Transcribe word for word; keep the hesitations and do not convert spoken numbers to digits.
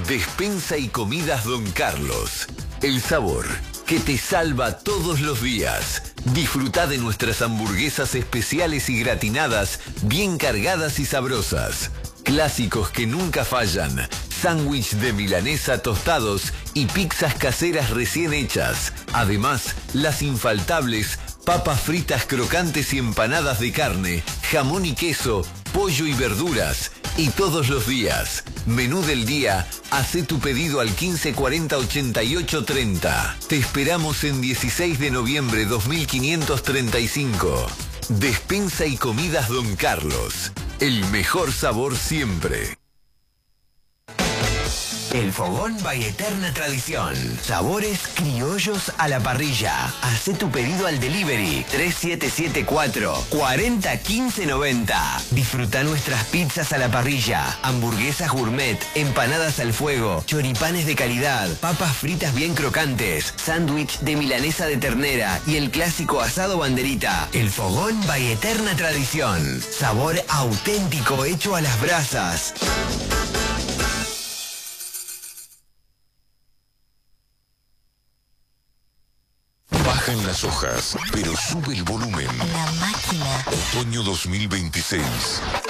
Despensa y comidas Don Carlos. El sabor que te salva todos los días. Disfruta de nuestras hamburguesas especiales y gratinadas, bien cargadas y sabrosas. Clásicos que nunca fallan. Sándwich de milanesa tostados y pizzas caseras recién hechas. Además, las infaltables papas fritas crocantes y empanadas de carne, jamón y queso, pollo y verduras. Y todos los días, menú del día, hacé tu pedido al quince cuarenta ochenta y ocho treinta. Te esperamos en dieciséis de noviembre dos mil quinientos treinta y cinco. Despensa y comidas Don Carlos. El mejor sabor siempre. El Fogón by Eterna Tradición. Sabores criollos a la parrilla. Hacé tu pedido al delivery tres siete siete cuatro, cuarenta quince noventa. Disfruta nuestras pizzas a la parrilla, hamburguesas gourmet, empanadas al fuego, choripanes de calidad, papas fritas bien crocantes, sándwich de milanesa de ternera y el clásico asado banderita. El Fogón by Eterna Tradición. Sabor auténtico hecho a las brasas. Bajan las hojas, pero sube el volumen. La máquina. Otoño dos mil veintiséis.